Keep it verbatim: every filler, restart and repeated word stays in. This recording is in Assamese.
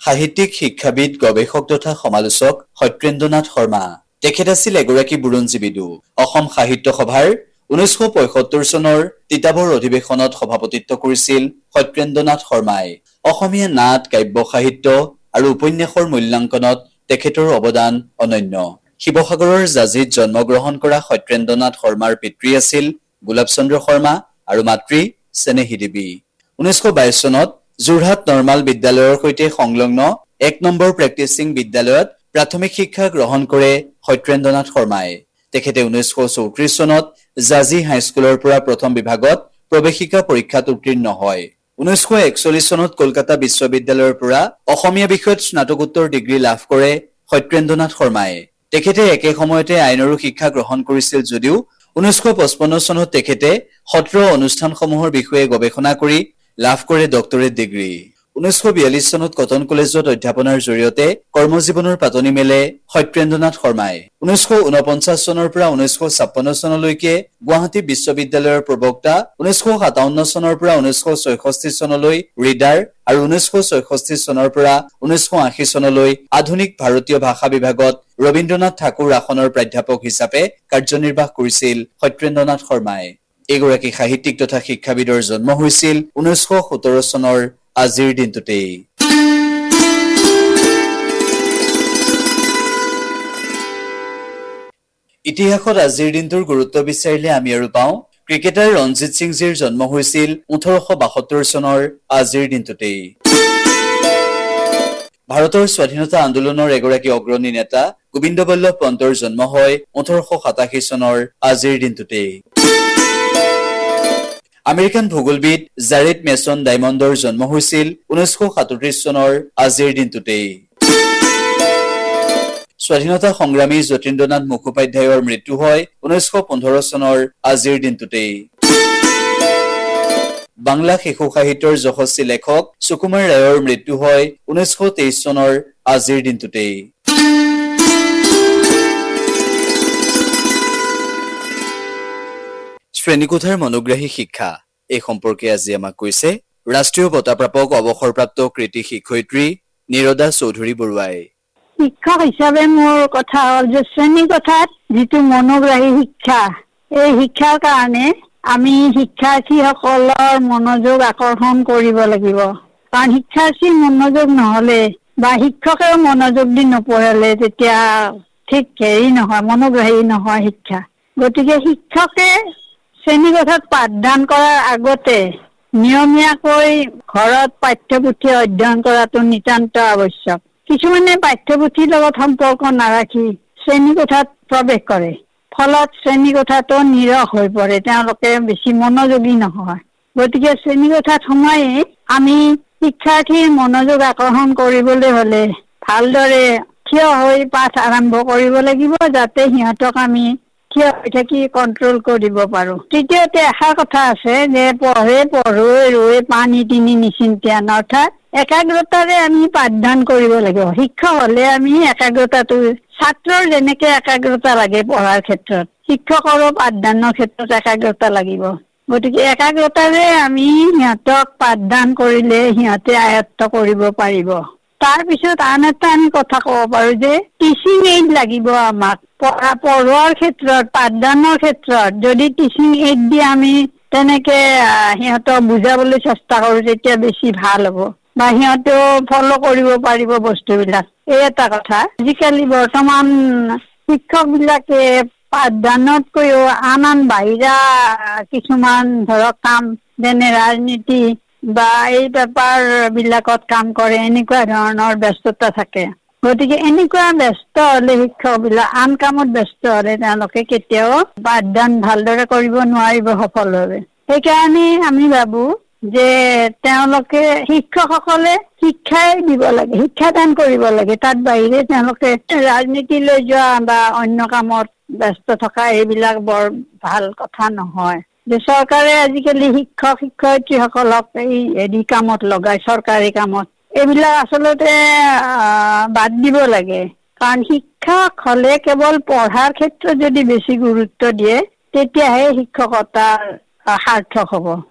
সাহিত্যিক শিক্ষাবিদ গৱেষক তথা সমালোচক সত্যেন্দ্ৰনাথ শৰ্মা তেখেত আছিল এগৰাকী বুৰঞ্জীবিদু। অসম সাহিত্য সভাৰ ঊনৈছশ পঁয়সত্তৰ চনৰ তিতাবৰ অধিৱেশনত সভাপতিত্ব কৰিছিল সত্যেন্দ্ৰনাথ শৰ্মাই। অসমীয়া নাট, কাব্য সাহিত্য আৰু উপন্যাসৰ মূল্যাংকনত তেখেতৰ অৱদান অনন্য। শিৱসাগৰৰ জাজিত জন্মগ্ৰহণ কৰা সত্যেন্দ্ৰনাথ শৰ্মাৰ পিতৃ আছিল গোলাপ চন্দ্ৰ শৰ্মা আৰু মাতৃ চেনেহী দেৱী। ঊনৈছশ বাইছ চনত যোৰহাট নৰ্মাল বিদ্যালয়ৰ সৈতে সংলগ্ন এক নম্বৰ প্ৰেক্টিচিং বিদ্যালয়ত প্ৰাথমিক শিক্ষা গ্ৰহণ কৰে সত্যেন্দ্ৰনাথ শৰ্মাই। তেখেতে ঊনৈছশ চৌত্ৰিশ চনত জাজি হাইস্কুলৰ পৰা প্ৰথম বিভাগত প্ৰৱেশিকা পৰীক্ষাত উত্তীৰ্ণ হয়। ঊনৈছশ একচল্লিশ চনত কলকাতা বিশ্ববিদ্যালয়ৰ পৰা অসমীয়া বিষয়ত স্নাতকোত্তৰ ডিগ্ৰী লাভ কৰে সত্যেন্দ্ৰনাথ শৰ্মাই। তেখেতে একে সময়তে আইনৰো শিক্ষা গ্ৰহণ কৰিছিল যদিও ঊনৈছশ পঁচপন্ন চনত তেখেতে সত্ৰ অনুষ্ঠানসমূহৰ বিষয়ে গৱেষণা কৰি লাভ কৰে ডক্টৰেট ডিগ্ৰী। ঊনৈছশ বিয়াল্লিশ চনত কটন কলেজত অধ্যাপনাৰ জৰিয়তে কৰ্মজীৱনৰ পাতনি মেলে সত্যেন্দ্ৰনাথ শৰ্মাই। ঊনৈছশ ঊনপঞ্চাশ চনৰ পৰা ঊনৈছশ ছাপন্ন চনলৈকে গুৱাহাটী বিশ্ববিদ্যালয়ৰ প্ৰবক্তা, ঊনৈছশ সাতাৱন্ন চনৰ পৰা ঊনৈছশ ছয়ষষ্ঠি চনলৈ ৰিডাৰ আৰু ঊনৈছশ ছয়ষষ্ঠি চনৰ পৰা ঊনৈছশ আশী চনলৈ আধুনিক ভাৰতীয় ভাষা বিভাগত ৰবীন্দ্ৰনাথ ঠাকুৰ আসনৰ প্ৰাধ্যাপক হিচাপে কাৰ্যনিৰ্বাহ কৰিছিল সত্যেন্দ্ৰনাথ শৰ্মাই। এগৰাকী সাহিত্যিক তথা শিক্ষাবিদৰ জন্ম হৈছিল ঊনৈছশ সোতৰ চনৰ আজিৰ দিনটোতেই। ইতিহাসত আজিৰ দিনটোৰ গুৰুত্ব বিচাৰিলে আমি আৰু পাওঁ ক্ৰিকেটাৰ ৰঞ্জিত সিংজীৰ জন্ম হৈছিল ওঠৰশ বাসত্তৰ চনৰ আজিৰ দিনটোতেই। ভাৰতৰ স্বাধীনতা আন্দোলনৰ এগৰাকী অগ্ৰণী নেতা গোবিন্দ বল্লভ পন্তৰ জন্ম হয় ওঠৰশ সাতাশী চনৰ আজিৰ দিনটোতেই। আমেৰিকান ভূগোলবিদ জাৰেড মেছন ডায়মণ্ডৰ জন্ম হৈছিল ঊনৈছশ সাতত্ৰিশ চনৰ আজিৰ দিনটোতেই। স্বাধীনতা সংগ্ৰামী যতীন্দ্ৰনাথ মুখোপাধ্যায়ৰ মৃত্যু হয় ঊনৈছশ পোন্ধৰ চনৰ আজিৰ দিনটোতেই। বাংলা শিশু সাহিত্যৰ যশস্বী লেখক সুকুমাৰ ৰায়ৰ মৃত্যু হয় ঊনৈছশ তেইশ চনৰ আজিৰ দিনটোতেই। শ্ৰেণীকোঠাৰ মনোগ্ৰাহী শিক্ষা এই সম্পৰ্কে আজি আমাক কৈছে ৰাষ্ট্ৰীয় বঁটাপ্ৰাপক অৱসৰপ্ৰাপ্ত কৃতি শিক্ষয়িত্ৰী নিৰদা চৌধুৰী বৰুৱাই। শিক্ষক হিচাপে মোৰ কথা হ'ল যে শ্ৰেণীকোঠাত যিটো মনোগ্ৰাহী শিক্ষা, এই শিক্ষাৰ কাৰণে আমি শিক্ষাৰ্থীসকলৰ মনোযোগ আকৰ্ষণ কৰিব লাগিব। কাৰণ শিক্ষাৰ্থীৰ মনোযোগ নহলে বা শিক্ষকেও মনোযোগ দি নপঢ়ালে তেতিয়া ঠিক হেৰি নহয়, মনোগ্ৰাহী নহয় শিক্ষা। গতিকে শিক্ষকে শ্ৰেণীকোঠাত পাঠদান কৰাৰ আগতে নিয়মীয়াকৈ ঘৰত পাঠ্যপুথি অধ্যয়ন কৰাটো নিতান্ত আৱশ্যক। কিছুমানে পাঠ্যপুথিৰ লগত সম্পৰ্ক নাৰাখি শ্ৰেণীকোঠাত প্ৰৱেশ কৰে, ফলত শ্ৰেণীকোঠাটো নিৰস হৈ পৰে, তেওঁলোকে বেছি মনোযোগী নহয়। গতিকে শ্ৰেণীকোঠাত সোমাই আমি শিক্ষাৰ্থীৰ মনোযোগ আকৰ্ষণ কৰিবলৈ হলে ভালদৰে থিয় হৈ পাঠ আৰম্ভ কৰিব লাগিব, যাতে সিহঁতক আমি থিয় হৈ থাকি কণ্ট্ৰল কৰিব পাৰো। তৃতীয়তে এষাৰ কথা আছে যে পঢ়ে পঢ়ুৱে ৰৈ পানী তিনি নিচিন্তিয়ান, অৰ্থাৎ একাগ্ৰতাৰে আমি পাঠদান কৰিব লাগিব। শিক্ষক হলে আমি একাগ্ৰতাটো, ছাত্ৰৰ যেনেকে একাগ্ৰতা লাগে পঢ়াৰ ক্ষেত্ৰত, শিক্ষকৰো পাঠদানৰ ক্ষেত্ৰত একাগ্ৰতা লাগিব। গতিকে একাগ্ৰতাৰে আমি সিহঁতক পাঠদান কৰিলে সিহঁতে আয়ত্ত কৰিব পাৰিব। তাৰপিছত আন এটা আমি কথা কব পাৰো যে টিচিং এইড লাগিব আমাক। পঢ়া পঢ়োৱাৰ ক্ষেত্ৰত, পাঠদানৰ ক্ষেত্ৰত যদি টিচিং এইড দি আমি তেনেকে সিহঁতক বুজাবলৈ চেষ্টা কৰো তেতিয়া বেছি ভাল হ'ব, বা সিহঁতেও ফল' কৰিব পাৰিব বস্তুবিলাক। এই এটা কথা। আজিকালি বৰ্তমান শিক্ষক বিলাকে পাঠদানতকৈও আন আন বাহিৰা কিছুমান ধৰক কাম, যেনে ৰাজনীতি বা এই পেপাৰ বিলাকত কাম কৰে, এনেকুৱা ধৰণৰ ব্যস্ততা থাকে। গতিকে এনেকুৱা ব্যস্ত হলে শিক্ষক বিলাক, আন কামত ব্যস্ত হলে তেওঁলোকে কেতিয়াও পাঠদান ভালদৰে কৰিব নোৱাৰিব সফলভাৱে। সেইকাৰণে আমি ভাবো যে তেওঁলোকে শিক্ষকসকলে শিক্ষাই দিব লাগে, শিক্ষাদান কৰিব লাগে। তাত বাহিৰে তেওঁলোকে ৰাজনীতিলৈ যোৱা বা অন্য কামত ব্যস্ত থকা এইবিলাক বৰ ভাল কথা নহয়। যে চৰকাৰে আজিকালি শিক্ষক শিক্ষয়িত্ৰীসকলক এই হেৰি কামত লগায়, চৰকাৰী কামত। এইবিলাক আচলতে বাদ দিব লাগে। কাৰণ শিক্ষক হলে কেৱল পঢ়াৰ ক্ষেত্ৰত যদি বেছি গুৰুত্ব দিয়ে তেতিয়াহে শিক্ষকতাৰ সাৰ্থক হ'ব।